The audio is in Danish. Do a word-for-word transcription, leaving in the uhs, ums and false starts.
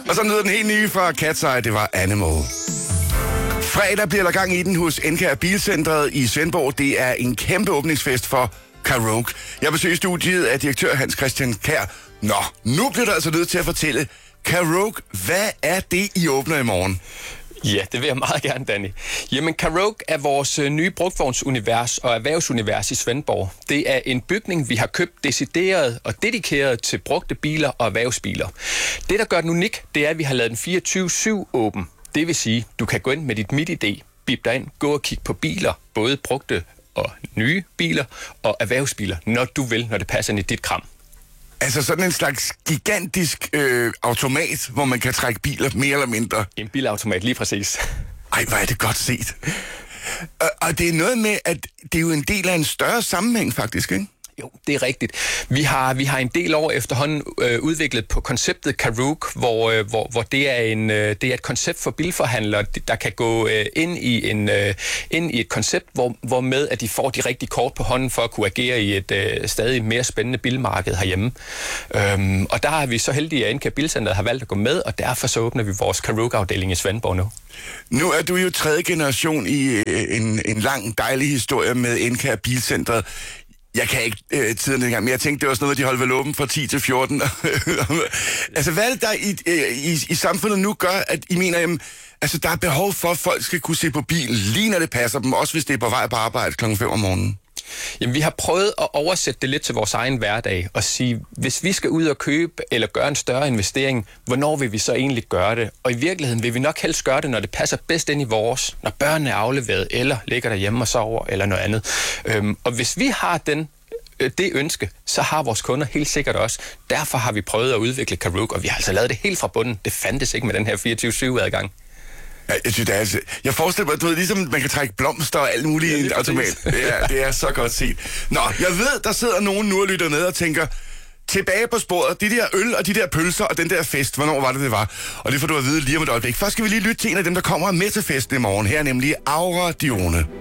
Og så lyder den helt nye fra Cat's Eye, det var Animal. Fredag bliver der gang i den hos N K R Bilcentret i Svendborg. Det er en kæmpe åbningsfest for Karoq. Jeg besøger studiet af direktør Hans Christian Kjær. Nå, nu bliver der altså nødt til at fortælle. Karoq, hvad er det, I åbner i morgen? Ja, det vil jeg meget gerne, Danny. Jamen, Karoq er vores nye brugtvogns-univers og erhvervsunivers i Svendborg. Det er en bygning, vi har købt decideret og dedikeret til brugte biler og erhvervsbiler. Det, der gør den unik, det er, at vi har lavet den fireogtyve syv åben. Det vil sige, du kan gå ind med dit MitID, bip dig ind, gå og kigge på biler, både brugte og nye biler og erhvervsbiler, når du vil, når det passer ind i dit kram. Altså sådan en slags gigantisk øh, automat, hvor man kan trække biler mere eller mindre. En bilautomat, lige præcis. Ej, hvor er det godt set. Og, og det er noget med, at det er jo en del af en større sammenhæng faktisk, ikke? Jo, det er rigtigt. Vi har, vi har en del år efterhånden øh, udviklet på konceptet Karoq, hvor, øh, hvor, hvor det, er en, øh, det er et koncept for bilforhandlere, der kan gå øh, ind, i en, øh, ind i et koncept, hvor, hvor med at de får de rigtige kort på hånden for at kunne agere i et øh, stadig mere spændende bilmarked herhjemme. Øhm, og der er vi så heldige, at N K R Bilcentret har valgt at gå med, og derfor så åbner vi vores Karoq-afdeling i Svendborg nu. Nu er du jo tredje generation i øh, en, en lang, dejlig historie med N K R Bilcentret. Jeg kan ikke øh, tiden dengang, men jeg tænkte, det var sådan noget, de holdt vel åben fra ti til fjorten. Altså, hvad er det, der i, i, i samfundet nu gør, at I mener, jamen, altså, der er behov for, at folk skal kunne se på bilen, lige når det passer dem, også hvis det er på vej på arbejde klokken fem om morgenen? Jamen, vi har prøvet at oversætte det lidt til vores egen hverdag og sige, hvis vi skal ud og købe eller gøre en større investering, hvornår vil vi så egentlig gøre det? Og i virkeligheden vil vi nok helst gøre det, når det passer bedst ind i vores, når børnene er afleveret, eller ligger derhjemme og sover, eller noget andet. Øhm, og hvis vi har den det ønske, så har vores kunder helt sikkert også. Derfor har vi prøvet at udvikle Karoq, og vi har altså lavet det helt fra bunden. Det fandtes ikke med den her fireogtyve syv adgang. Ja, jeg, synes, det er, altså, jeg forestiller mig, du ved, ligesom man kan trække blomster og alt muligt i en automat. Ja, det er så godt set. Nå, jeg ved, der sidder nogen nu og lytter ned og tænker, tilbage på sporet, de der øl og de der pølser og den der fest, hvornår var det, det var? Og det får du at vide lige om et øjeblik. Først skal vi lige lytte til en af dem, der kommer med til festen i morgen. Her er nemlig Aura Dione.